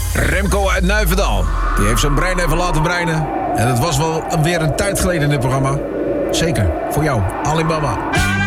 Remco uit Nijverdal. Die heeft zijn brein even laten breinen. En het was wel weer een tijd geleden in dit programma. Zeker, voor jou, Alibaba.